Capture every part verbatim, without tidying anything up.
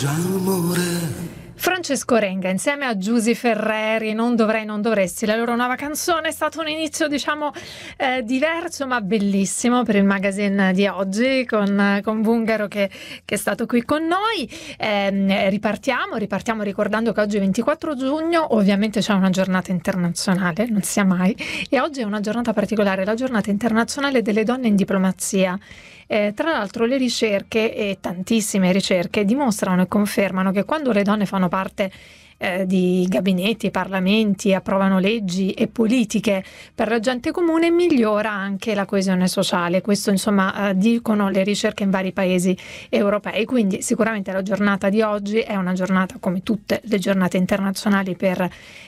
Francesco Renga insieme a Giusy Ferreri, Non dovrei, non dovresti, la loro nuova canzone. È stato un inizio diciamo eh, diverso ma bellissimo per il magazine di oggi con, con Bungaro che, che è stato qui con noi. Eh, ripartiamo, ripartiamo ricordando che oggi è ventiquattro giugno, ovviamente c'è una giornata internazionale, non sia mai, e oggi è una giornata particolare, la giornata internazionale delle donne in diplomazia. Eh, tra l'altro le ricerche, e tantissime ricerche, dimostrano e confermano che quando le donne fanno parte eh, di gabinetti, parlamenti, approvano leggi e politiche per la gente comune, migliora anche la coesione sociale. Questo insomma eh, dicono le ricerche in vari paesi europei. Quindi sicuramente la giornata di oggi è una giornata, come tutte le giornate internazionali, per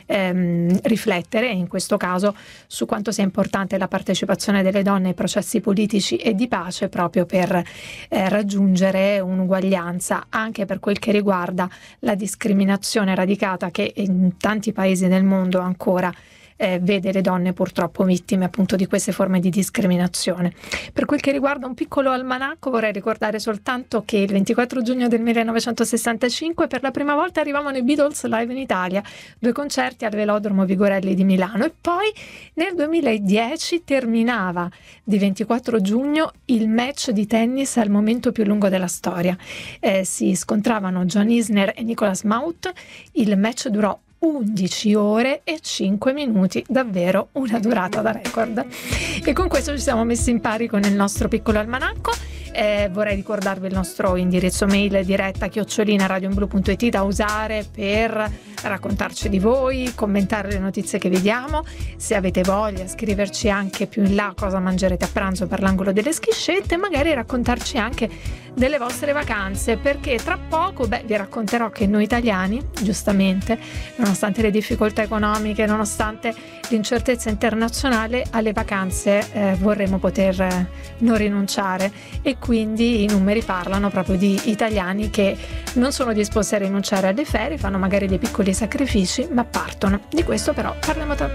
ehm, riflettere, in questo caso, su quanto sia importante la partecipazione delle donne ai processi politici e di pace, proprio per eh, raggiungere un'uguaglianza anche per quel che riguarda la discriminazione radicata che in tanti paesi del mondo ancora Eh, vede le donne purtroppo vittime appunto di queste forme di discriminazione. Per quel che riguarda un piccolo almanacco, vorrei ricordare soltanto che il ventiquattro giugno del millenovecentosessantacinque per la prima volta arrivavano i Beatles live in Italia, due concerti al Velodromo Vigorelli di Milano, e poi nel duemiladieci terminava di ventiquattro giugno il match di tennis al momento più lungo della storia. Eh, si scontravano John Isner e Nicolas Mahut. Il match durò undici ore e cinque minuti, davvero una durata da record. E con questo ci siamo messi in pari con il nostro piccolo almanacco. Eh, vorrei ricordarvi il nostro indirizzo mail diretta chiocciolina radioinblu punto it da usare per raccontarci di voi, commentare le notizie che vediamo. Se avete voglia, scriverci anche più in là cosa mangerete a pranzo per l'angolo delle schiscette, magari raccontarci anche delle vostre vacanze, perché tra poco beh, vi racconterò che noi italiani, giustamente, nonostante le difficoltà economiche, nonostante l'incertezza internazionale, alle vacanze eh, vorremmo poter eh, non rinunciare, e quindi i numeri parlano proprio di italiani che non sono disposti a rinunciare alle ferie, fanno magari dei piccoli sacrifici, ma partono. Di questo però parliamo tra